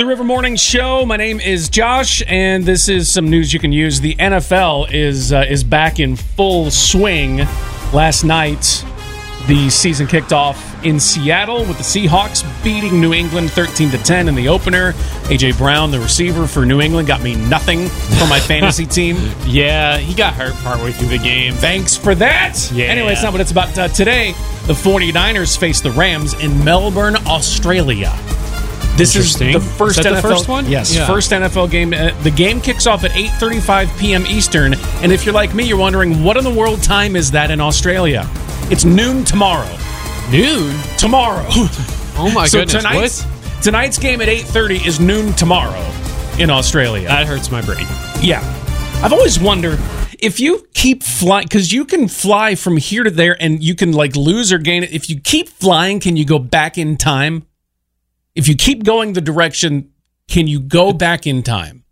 The River Morning Show. My name is Josh, and this is some news you can use. The NFL is back in full swing. Last night, the season kicked off in Seattle with the Seahawks beating New England 13-10 in the opener. A.J. Brown, the receiver for New England, got me nothing for my fantasy team. Yeah, he got hurt partway through the game. Thanks for that. Yeah. Anyway, it's not what it's about. Today, the 49ers face the Rams in Melbourne, Australia. This is the first is that NFL. The first one? Yes, yeah. First NFL game. The game kicks off at 8:35 p.m. Eastern. And if you're like me, you're wondering, what in the world time is that in Australia? It's noon tomorrow. Noon? Tomorrow. Oh my goodness. Tonight's game at 8:30 is noon tomorrow in Australia. That hurts my brain. Yeah. I've always wondered, if you keep flying, because you can fly from here to there and you can like lose or gain it. If you keep flying, can you go back in time? If you keep going the direction, can you go back in time?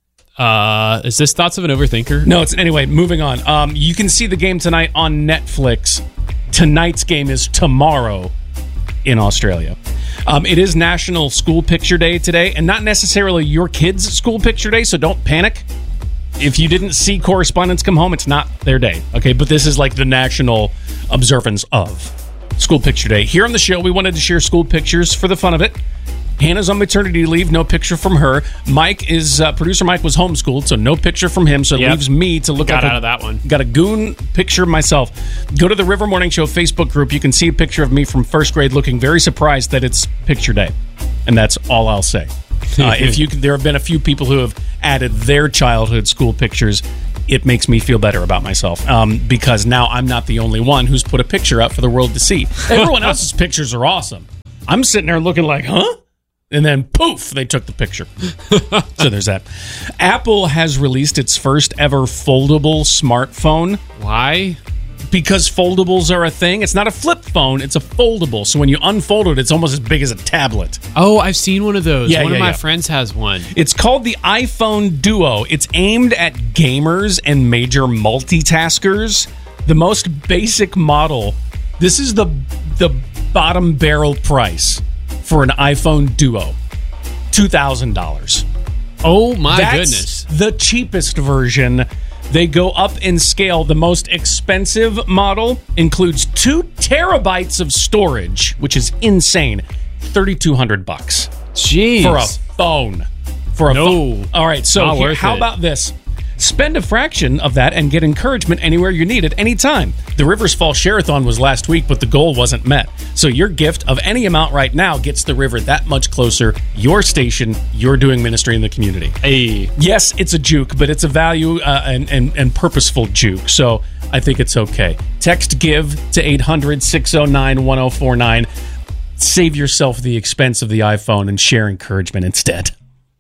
Is this Thoughts of an Overthinker? No, anyway, moving on. You can see the game tonight on Netflix. Tonight's game is tomorrow in Australia. It is National School Picture Day today, and not necessarily your kids' school picture day, so don't panic. If you didn't see correspondence come home, it's not their day, okay? But this is like the national observance of School Picture Day. Here on the show, we wanted to share school pictures for the fun of it. Hannah's on maternity leave, no picture from her. Producer Mike was homeschooled, so no picture from him, so it leaves me to look out of that one. Got a goon picture of myself. Go to the River Morning Show Facebook group. You can see a picture of me from first grade looking very surprised that it's picture day. And that's all I'll say. There have been a few people who have added their childhood school pictures. It makes me feel better about myself because now I'm not the only one who's put a picture up for the world to see. Everyone else's pictures are awesome. I'm sitting there looking like, huh? And then, poof, they took the picture. So there's that. Apple has released its first ever foldable smartphone. Why? Because foldables are a thing. It's not a flip phone, it's a foldable. So when you unfold it, it's almost as big as a tablet. Oh, I've seen one of those. One of my friends has one. It's called the iPhone Duo. It's aimed at gamers and major multitaskers. The most basic model. This is the bottom barrel price for an iPhone Duo. $2,000. Oh my goodness. The cheapest version. They go up in scale. The most expensive model includes 2 terabytes of storage, which is insane. $3,200. Jeez. For a phone. Phone. All right, so how about this? Spend a fraction of that and get encouragement anywhere you need it, anytime. The Rivers Fall Share-a-thon was last week, but the goal wasn't met. So your gift of any amount right now gets the river that much closer. Your station, you're doing ministry in the community. Hey. Yes, it's a juke, but it's a value and purposeful juke. So I think it's okay. Text GIVE to 800-609-1049. Save yourself the expense of the iPhone and share encouragement instead.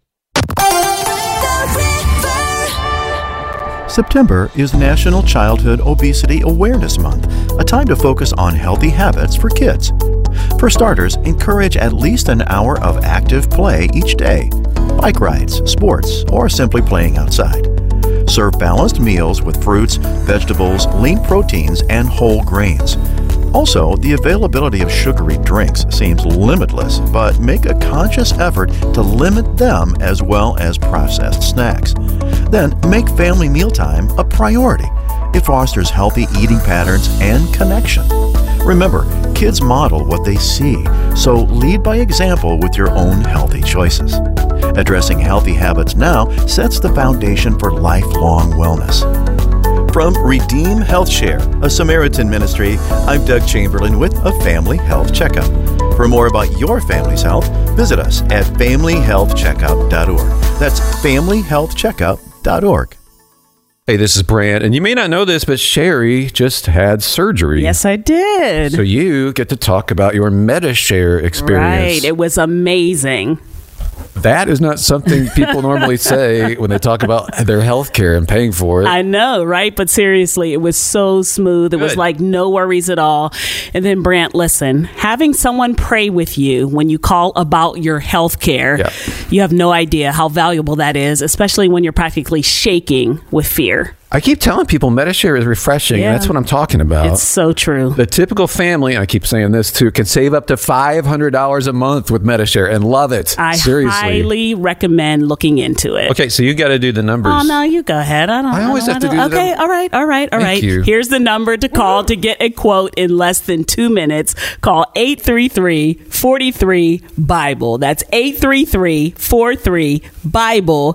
September is National Childhood Obesity Awareness Month, a time to focus on healthy habits for kids. For starters, encourage at least an hour of active play each day, bike rides, sports, or simply playing outside. Serve balanced meals with fruits, vegetables, lean proteins, and whole grains. Also, the availability of sugary drinks seems limitless, but make a conscious effort to limit them as well as processed snacks. Then, make family mealtime a priority. It fosters healthy eating patterns and connection. Remember, kids model what they see, so lead by example with your own healthy choices. Addressing healthy habits now sets the foundation for lifelong wellness. From Redeem Health Share, a Samaritan ministry, I'm Doug Chamberlain with a Family Health Checkup. For more about your family's health, visit us at familyhealthcheckup.org. That's familyhealthcheckup.org. Hey, this is Brant, and you may not know this, but Sherry just had surgery. Yes, I did. So you get to talk about your MediShare experience. Right. It was amazing. That is not something people normally say when they talk about their health care and paying for it. I know, right? But seriously, it was so smooth. It was like no worries at all. And then, Brant, listen, having someone pray with you when you call about your health care, you have no idea how valuable that is, especially when you're practically shaking with fear. I keep telling people Medi-Share is refreshing. Yeah. That's what I'm talking about. It's so true. The typical family, and I keep saying this too, can save up to $500 a month with Medi-Share and love it. I Seriously. highly recommend looking into it. Okay, so you got to do the numbers. Oh, no, you go ahead. I always have to do the Okay, all right. Thank you. Here's the number to call to get a quote in less than 2 minutes. Call 833-43-BIBLE. That's 833-43-BIBLE.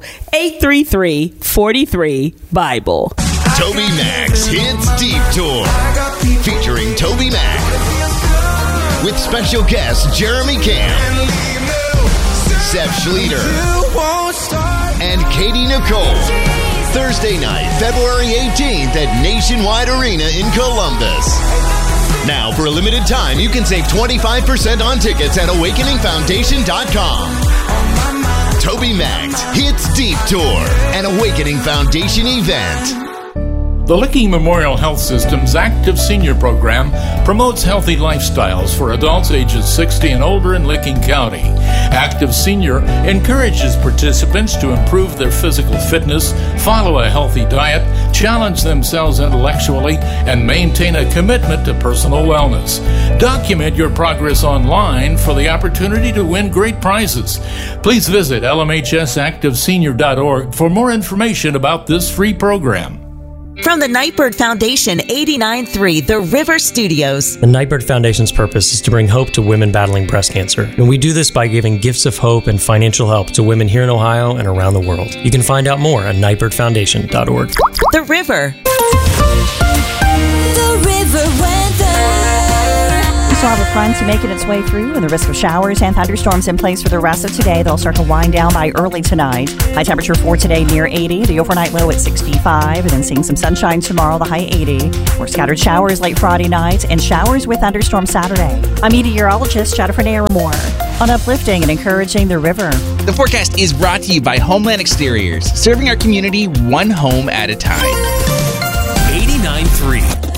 833-43-BIBLE. Toby Max Hits Deep Tour, featuring Toby Mac with special guests Jeremy Camp, Seth Schleter, and Katie Nicole. Thursday night, February 18th at Nationwide Arena in Columbus. Now, for a limited time, you can save 25% on tickets at AwakeningFoundation.com. Toby Max Hits Deep Tour, an Awakening Foundation event. The Licking Memorial Health System's Active Senior Program promotes healthy lifestyles for adults ages 60 and older in Licking County. Active Senior encourages participants to improve their physical fitness, follow a healthy diet, challenge themselves intellectually, and maintain a commitment to personal wellness. Document your progress online for the opportunity to win great prizes. Please visit lmhsactivesenior.org for more information about this free program. From the Nightbird Foundation, 89.3 The River Studios. The Nightbird Foundation's purpose is to bring hope to women battling breast cancer. And we do this by giving gifts of hope and financial help to women here in Ohio and around the world. You can find out more at nightbirdfoundation.org. The River. The River weather. We still have a front making its way through, and the risk of showers and thunderstorms in place for the rest of today. They'll start to wind down by early tonight. High temperature for today near 80, the overnight low at 65, and then seeing some sunshine tomorrow, the high 80. More scattered showers late Friday night and showers with thunderstorms Saturday. I'm meteorologist Jennifer Nairmore on uplifting and encouraging the river. The forecast is brought to you by Homeland Exteriors, serving our community one home at a time. 89.3